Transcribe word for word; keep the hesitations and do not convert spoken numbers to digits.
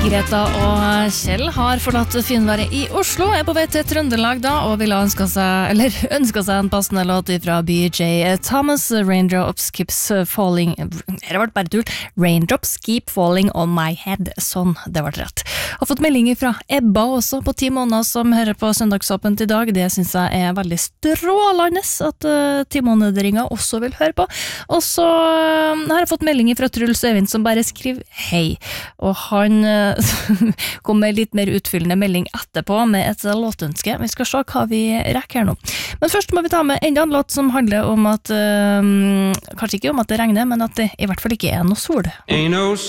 Greta og Kjell har forlatt finværet i Oslo, er på vei til Trøndelag da, og vil ønske seg, eller ønske seg en passende låt fra B J Thomas, Raindrops Keeps Falling, det ble bare tull, Raindrops Keep Falling on My Head, sånn, det ble rett. Har fått melding fra Ebba også på ti måneder som hører på Søndagsåpent i dag, det synes jeg er veldig strålende at uh, ti månederinger også vil høre på. Og så uh, har jeg fått melding fra Truls Øyvind som bare skriver hei, og han uh, kom med litt mer utfyllende melding etterpå med et låtønske. Vi skal se hva vi rekker her nå. Men først må vi ta med enda en låt som handler om at, uh, kanskje ikke om at det regner, men at det i hvert fall ikke er noe sol.